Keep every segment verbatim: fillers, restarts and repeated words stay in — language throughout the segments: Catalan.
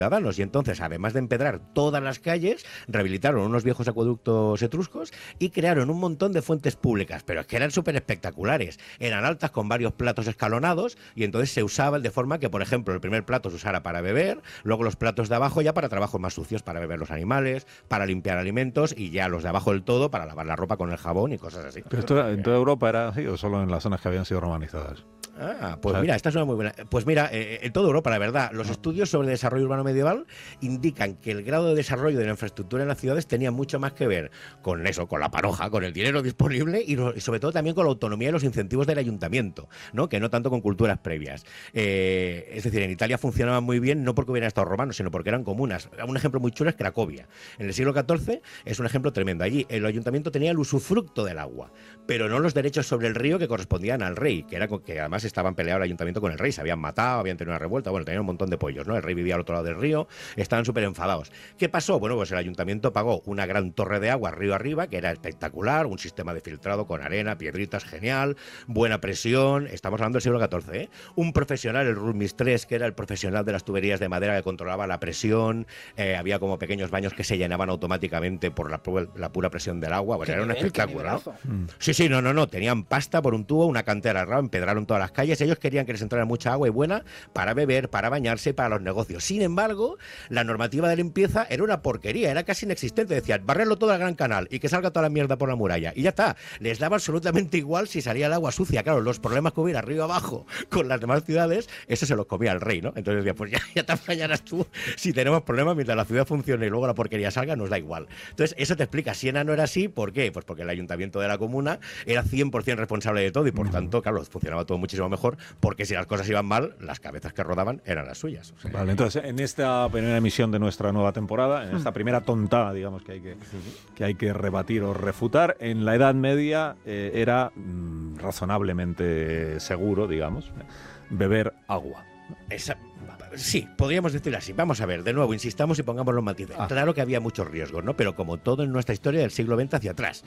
ciudadanos. Y entonces, además de empedrar todas las calles, rehabilitaron unos viejos acueductos etruscos y crearon un montón de fuentes públicas, pero es que eran súper espectaculares. Eran altas con varios platos escalonados y entonces se usaban de forma que, por ejemplo, el primer plato se usara para beber, luego los platos de abajo ya para trabajos más sucios, para beber los animales, para limpiar alimentos y ya los de abajo del todo para lavar la ropa con el jabón y cosas así. ¿Pero esto en toda Europa era así o solo en las zonas que habían sido romanizadas? Ah, pues mira, esta es una muy buena. Pues mira, eh, en toda Europa, la verdad, los estudios sobre el desarrollo urbano medieval indican que el grado de desarrollo de la infraestructura en las ciudades tenía mucho más que ver con eso, con la panoja, con el dinero disponible y, lo, y sobre todo también con la autonomía y los incentivos del ayuntamiento, ¿no? Que no tanto con culturas previas. Eh, es decir, en Italia funcionaban muy bien no porque hubieran estado romanos, sino porque eran comunas. Un ejemplo muy chulo es Cracovia. En el siglo catorce es un ejemplo tremendo. Allí el ayuntamiento tenía el usufructo del agua, pero no los derechos sobre el río que correspondían al rey, que era que además estaban peleados el ayuntamiento con el rey, se habían matado, habían tenido una revuelta, bueno, tenían un montón de pollos, ¿no? El rey vivía al otro lado del río, estaban súper enfadados. ¿Qué pasó? Bueno, pues el ayuntamiento pagó una gran torre de agua río arriba, que era espectacular, un sistema de filtrado con arena, piedritas, genial, buena presión, estamos hablando del siglo catorce, ¿eh? Un profesional, el Rurmistrés, que era el profesional de las tuberías de madera que controlaba la presión, eh, había como pequeños baños que se llenaban automáticamente por la, la pura presión del agua, bueno, era un espectáculo, ¿no? Mm. Sí, sí, no, no, no, tenían pasta por un tubo, una cantera al lado, empedraron todas las calles, ellos querían que les entrara mucha agua y buena para beber, para bañarse, para los negocios. Sin embargo, la normativa de limpieza era una porquería, era casi inexistente. Decían, barrerlo todo al Gran Canal y que salga toda la mierda por la muralla. Y ya está. Les daba absolutamente igual si salía el agua sucia. Claro, los problemas que hubiera arriba abajo con las demás ciudades, eso se los comía el rey, ¿no? Entonces decía, pues ya, ya te apañarás tú. Si tenemos problemas, mientras la ciudad funcione y luego la porquería salga, nos da igual. Entonces, eso te explica. Siena no era así, ¿por qué? Pues porque el ayuntamiento de la comuna era cien por ciento responsable de todo y por tanto, claro, funcionaba todo muchísimo mejor, porque si las cosas iban mal, las cabezas que rodaban eran las suyas. O sea, vale, entonces, en esta primera emisión de nuestra nueva temporada, en esta primera tontada, digamos, que hay que, que, hay que rebatir o refutar, en la Edad Media eh, era mm, razonablemente seguro, digamos, beber agua. Esa, sí, podríamos decirlo así. Vamos a ver, de nuevo, insistamos y pongamos los matices. Ah. Claro que había muchos riesgos, ¿no? Pero como todo en nuestra historia del siglo veinte hacia atrás.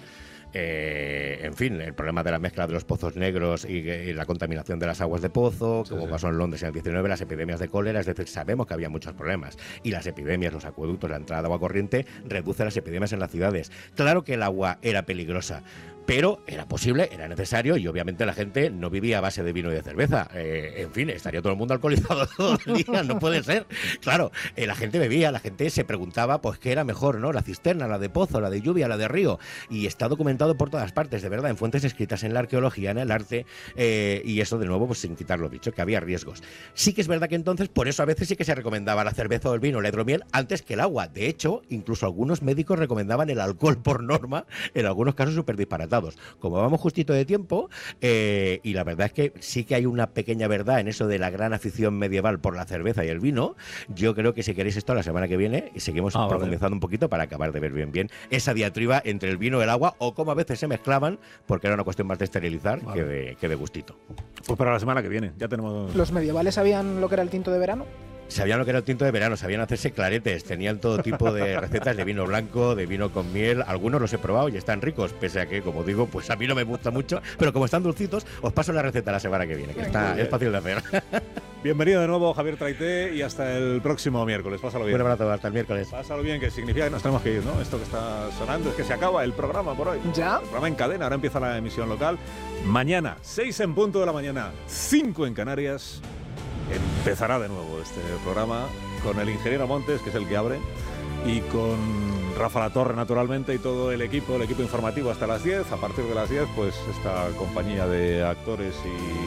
Eh, en fin, el problema de la mezcla de los pozos negros y, y la contaminación de las aguas de pozo, sí, como sí. pasó en Londres en el diecinueve, las epidemias de cólera, es decir, sabemos que había muchos problemas. Y las epidemias, los acueductos, la entrada de agua corriente, reduce las epidemias en las ciudades. Claro que el agua era peligrosa, pero era posible, era necesario y obviamente la gente no vivía a base de vino y de cerveza. Eh, en fin, estaría todo el mundo alcoholizado todo el día, no puede ser. Claro, eh, la gente bebía, la gente se preguntaba pues qué era mejor, ¿no? La cisterna, la de pozo, la de lluvia, la de río. Y está documentado por todas partes, de verdad, en fuentes escritas en la arqueología, en el arte, eh, y eso de nuevo, pues sin quitar lo dicho, que había riesgos. Sí que es verdad que entonces, por eso a veces sí que se recomendaba la cerveza o el vino, la hidromiel, antes que el agua. De hecho, incluso algunos médicos recomendaban el alcohol por norma, en algunos casos súper disparatados. Como vamos justito de tiempo, eh, y la verdad es que sí que hay una pequeña verdad en eso de la gran afición medieval por la cerveza y el vino, yo creo que si queréis esto la semana que viene y seguimos ah, profundizando vale. un poquito para acabar de ver bien bien esa diatriba entre el vino y el agua, o cómo a veces se mezclaban, porque era una cuestión más de esterilizar vale. que, de, que de gustito. Pues para la semana que viene, ya tenemos... ¿Los medievales sabían lo que era el tinto de verano? Sabían lo que era el tinto de verano, sabían hacerse claretes, tenían todo tipo de recetas de vino blanco, de vino con miel, algunos los he probado y están ricos, pese a que, como digo, pues a mí no me gusta mucho, pero como están dulcitos, os paso la receta la semana que viene, que está, es fácil de hacer. Bienvenido de nuevo, Javier Traité, y hasta el próximo miércoles, pásalo bien. Un abrazo, hasta el miércoles. Pásalo bien, que significa que nos tenemos que ir, ¿no? Esto que está sonando es que se acaba el programa por hoy. ¿Ya? El programa en cadena, ahora empieza la emisión local. Mañana, seis en punto de la mañana, cinco en Canarias. Empezará de nuevo este programa con el ingeniero Montes, que es el que abre, y con Rafa Latorre, naturalmente, y todo el equipo, el equipo informativo hasta las diez. A partir de las diez, pues esta compañía de actores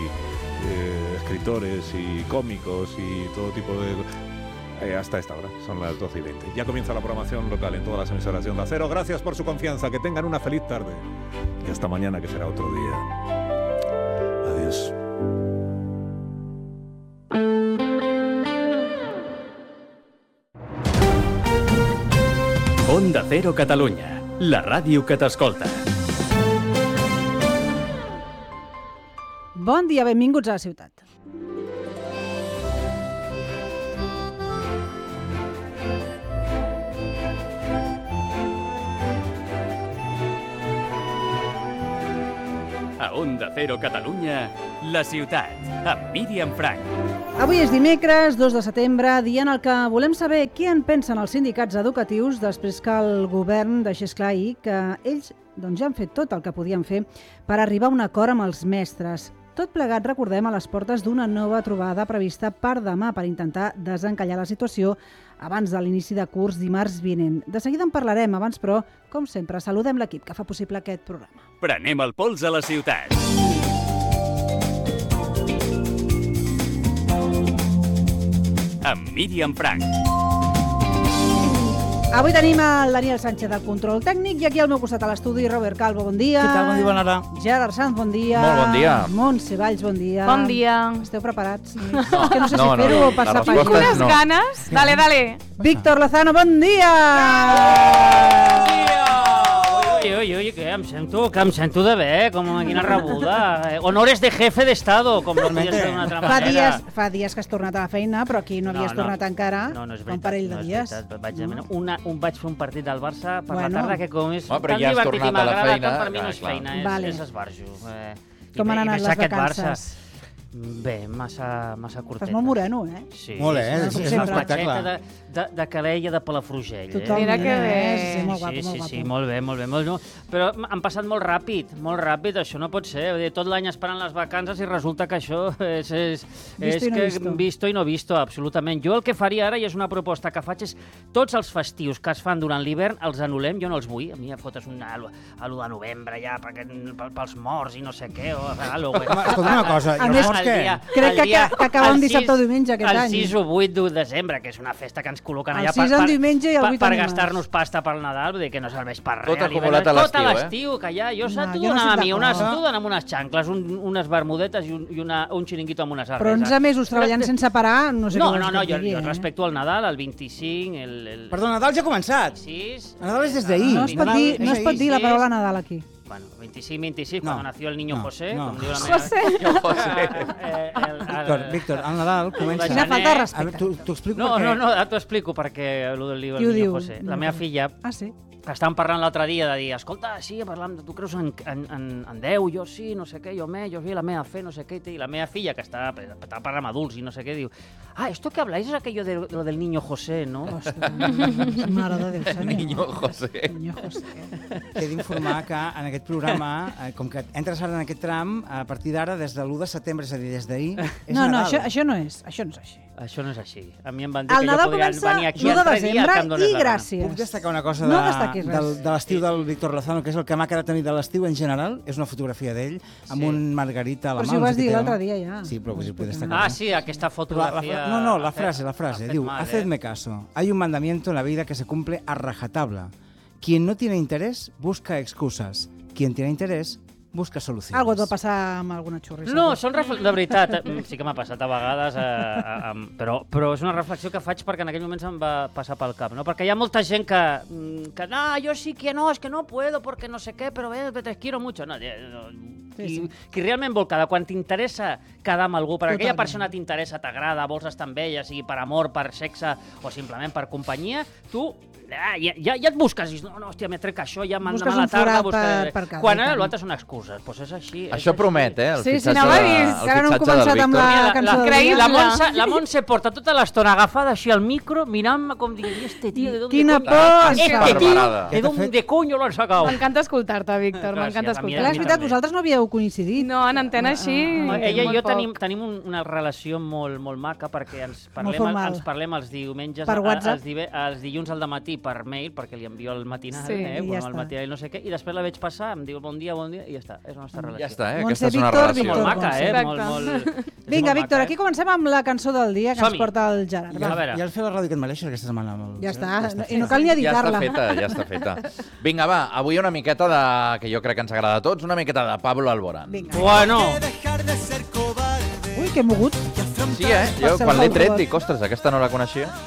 y eh, escritores y cómicos y todo tipo de... Eh, hasta esta hora, son las doce y veinte. Ya comienza la programación local en todas las emisoras de Onda Cero. Gracias por su confianza, que tengan una feliz tarde y hasta mañana, que será otro día. Adiós. Onda Cero Catalunya, la ràdio que t'escolta. Bon dia, benvinguts a la ciutat. A Onda Cero Catalunya, la ciutat, amb Míriam Frank. Avui és dimecres, dos de setembre, dia en el que volem saber què en pensen els sindicats educatius després que el govern deixés clar ahir que ells doncs, ja han fet tot el que podien fer per arribar a un acord amb els mestres. Tot plegat, recordem, a les portes d'una nova trobada prevista per demà per intentar desencallar la situació abans de l'inici de curs dimarts vinent. De seguida en parlarem, abans però, com sempre, saludem l'equip que fa possible aquest programa. Prenem el pols a la ciutat. Amb Míriam Frank. Avui tenim el Daniel Sánchez del control tècnic i aquí al meu costat a l'estudi Robert Calvo, bon dia. Què tal? Bon dia, bona hora. Gerard Sanz, bon dia. Molt bon dia. Montse Valls, bon dia. Bon dia. Esteu preparats? No. És que no sé No, si no, fer-ho no, o passar la resposta pàgina. Unes no. ganes. Dale, dale. Víctor Lozano, bon dia. Ui, ui, ui, que em sento, que em sento de bé, com una quina rebuda. Eh, honores de jefe d'Estado, com no podia ser d'una altra Fa manera. dies, fa dies que has tornat a la feina, però aquí no havies No, no. tornat encara. No, no és fa un veritat, parell de no és dies. veritat. Vaig, demanar una, un, vaig fer un partit del Barça per Bueno. la tarda que com és Home, però tan ja has divertit i tornat a la m'agrada feina, tant, per mi no clar, és clar. feina, és, Vale. és esbarjo. Eh, i Com bé- han i anat més les aquest vacances? Barça. Bé, massa, massa curteta. Estàs molt moreno, eh? Sí, Molt, eh? sí, És- sí, és sí, un una espectacle. patxeta de, de, de Calella de Palafrugell. Totalment. Mira que bé. Eh? Sí, sí, molt guapo, sí, molt sí, guapo. sí, molt bé, molt bé. Molt, no. Però han passat molt ràpid, molt ràpid, això no pot ser. Vull dir, tot l'any esperant les vacances i resulta que això és, és, Visto és i no que visto. visto i no visto, absolutament. Jo el que faria ara, i és una proposta que faig, és tots els festius que es fan durant l'hivern els anul·lem, jo no els vull. A mi em fotes un a lo de novembre ja perquè, pel- pels morts i no sé què, o a Halloween. Home, escolta una cosa, A i més, els morts què? Crec que ca- que acaba un dissabte o diumenge aquest el any. sis o vuit de desembre, que és una festa que ens col·loquen El allà sis en diumenge i el per, vuit per en dimarts. gastar-nos pasta pel Nadal, vull dir que no serveix per res. Tot a l'hivern. acumulat a Tot l'estiu, eh? l'estiu, que ja, jo, No, saps, tu jo no dona'm a estic mi unes, d'acord. tu dona'm unes xancles, un, unes bermudetes i un, i una, un xiringuito amb una cervesa. Però onze mesos treballant sense parar, no sé No, què no, vols no, que jo, et digui, jo eh? respecto el Nadal, el vint-i-cinc, el, el Perdó, Nadal ja ha començat. vint-i-sis... El Nadal és des d'ahir. No es pot Nadal dir, és no es pot ahir. dir la Sí, paraula sí. Nadal aquí. Bueno, vint-i-cinc, vint-i-sis, No, cuando nació el niño no, José, no. com diu la meva... José. Eh, el, el, Víctor, Víctor, el Nadal comença... Quina falta de A respecte. veure, t'ho t'ho explico No, perquè... no, no, ara t'ho explico perquè el del Qui ho niño diu? José. La No, meva no. filla, Ah, sí? que estàvem parlant l'altre dia de dir, escolta, sí, parlam, tu creus en, en, en, en Déu? Jo sí, no sé què, jo me, jo sí, la meva fe, no sé què, i la meva filla, que està, està parlant amb adults i no sé què, diu, ah, esto que habláis es aquello de lo del niño José, ¿no? Ostres, mare de Déu, senyor. Niño José. Niño José. He d'informar que en aquest programa, eh, com que entres ara en aquest tram, a partir d'ara, des de l'u de setembre, és a dir, des d'ahir, és No, no, Nadal. això, això no és, això no és així. Això no és així. A mi em van dir El que Nadal jo podia comença venir aquí l'u de altre dia que em desembre donés i la gana. gràcies. Puc destacar una cosa No de, destaquis res. del, de l'estiu del Víctor Lozano, que és el que m'ha quedat a mi de l'estiu en general, és una fotografia d'ell, amb Sí. un margarita a la Però mà. si ho no vas sé què dir té, l'altre no? dia ja. Sí, però vull vull destacar. Ah, sí, aquesta La- la fotografia... fra- no, no, la ha fet- frase, la ha frase. fet Diu, mal, eh? hacedme caso. Hay un mandamiento en la vida que se cumple a rajatabla. Quien no tiene interés busca excusas. Quien tiene interés busca solucions. Algo et va passar amb alguna xurri. No, segur. són refle- de veritat, eh, sí que m'ha passat a vegades, eh, eh, eh, però, però és una reflexió que faig perquè en aquell moment se'm va passar pel cap, no? Perquè hi ha molta gent que, mm, que no, jo sí que no, és que no puedo porque no sé què, però bé, te quiero mucho. No, eh, no, Sí, qui, sí. qui realment vol quedar, quan t'interessa quedar amb algú, perquè aquella Totalment. persona t'interessa, t'agrada, vols estar amb ella, sigui per amor, per sexe o simplement per companyia, tu ah, ja, ja, ja et busques, i dius, no, no, hòstia, m'he trec això, ja Busques m'endemà a la un tarda... forat buscaré- per- per cada Quan i ara tant. l'altre són excuses, doncs pues és així. és Això així. promet, eh? El Sí, sí, fitxatge, anava a de, dir, el que ara no hem fitxatge del començat amb Víctor. la Mira, cançó la, del la, dia. la, Montse, la Montse porta tota l'estona agafada així al micro, mirant-me com dient, "I este tío, ¿de dónde Quina coño? por, Este això. tío, Barbarada. ¿de dónde coño lo han sacado?" M'encanta escoltar-te, Víctor, Gràcies, m'encanta a mi Clar, és mi veritat, també. vosaltres no havíeu coincidit. No, en antena així... Ah, ah, Ella i molt jo poc. tenim, tenim un, una relació molt, molt maca perquè ens parlem, formal. ens parlem els diumenges, Per a- WhatsApp? els, dive, els dilluns al matí per mail, perquè li envio el matinal, Sí, eh, i bueno, ja el està. matinal i no sé què, i després la veig passar, em diu bon dia, bon dia, i ja està, és la nostra relació. Ja està, eh? Montse Aquesta és una Víctor, relació. Víctor Molt maca, Montse. eh? Exacte. Molt, molt... és Vinga, molt Víctor, maca, aquí eh? comencem amb la cançó del dia que ens Som-hi. porta el Gerard. I Va. A el, veure. I el fer la ràdio que et mereixes aquesta setmana. Amb el... Ja està, ja i no cal ni Ja està editar-la. feta, ja està feta. Vinga, va, avui una miqueta de... que jo crec que ens agrada a tots, una miqueta de Pablo Alborán. Vinga. Bueno, Ui, que mogut. Sí, eh? Jo ser quan l'he el tret Pablo. dic, ostres, aquesta no la coneixia.